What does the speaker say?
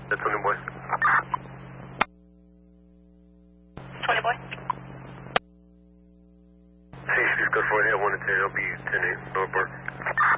That's 20 boy. 20 boy. C, she's good for it. I wanted to help you 10-8, North Park.